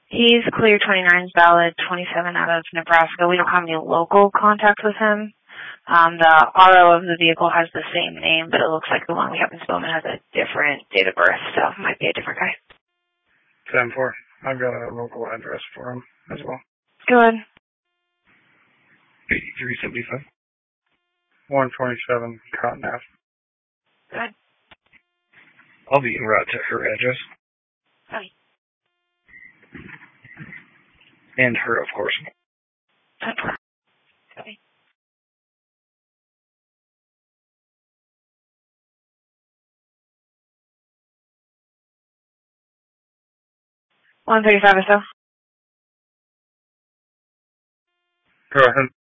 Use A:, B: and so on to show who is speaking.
A: He's clear 29's valid, 27 out of Nebraska. We don't have any local contact with him. The RO of the vehicle has the same name, but it looks like the one we have in Spillman has a different date of birth, so it might be a different guy.
B: 10-4. I've got a local address for him as well.
A: Good.
B: 8375. 127 Cotton Ave.
A: Good.
B: I'll be en route to her address.
A: Okay.
B: And her, of course.
A: Okay. $135 or so.
B: Go ahead.